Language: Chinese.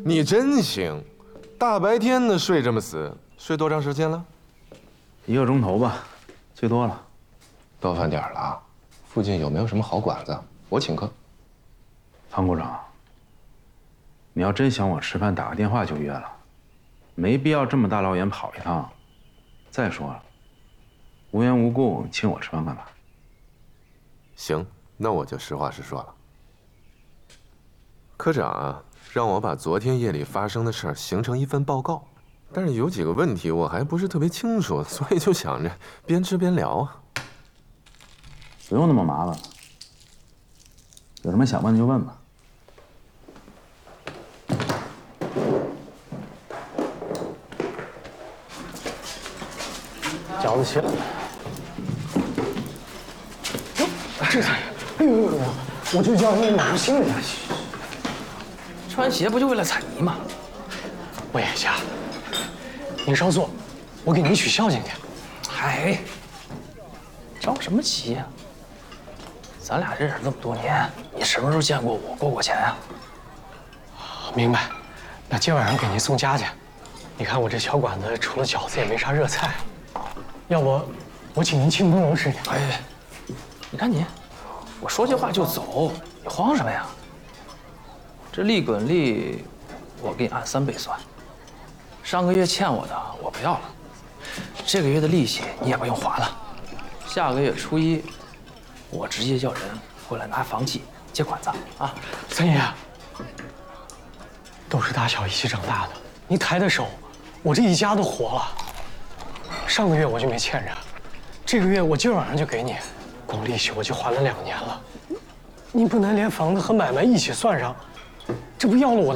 你真行，大白天的睡这么死，睡多长时间了 1个钟头吧，最多了。 到饭点了啊，附近有没有什么好馆子？我请客。 庞股长，你要真想我吃饭，打个电话就约了，没必要这么大老远跑一趟。再说了，无缘无故请我吃饭干嘛？ 行，那我就实话实说了。科长啊，让我把昨天夜里发生的事儿形成一份报告，但是有几个问题我还不是特别清楚，所以就想着边吃边聊啊。 不用那么麻烦，有什么想问就问吧。 饺子切了。这才，哎呦，我就叫你买新的。 穿鞋不就为了踩泥吗？ 魏野家，您稍坐，我给您取孝敬去。 哎，着什么急呀？咱俩认识这么多年，你什么时候见过我过钱呀？ 明白，那今晚上给您送家去。你看我这小馆子除了饺子也没啥热菜，要不我请您庆功楼吃去。 哎，你看你，我说句话就走，你慌什么呀？这利滚利，我给你按3倍算。上个月欠我的我不要了，这个月的利息你也不用还了。下个月初1，我直接叫人过来拿房契接款子啊！ 三爷，都是打小一起长大的，你抬抬手，我这一家都活了。上个月我就没欠着，这个月我今晚上就给你，光利息我就还了2年了。你不能连房子和买卖一起算上，这不要了我的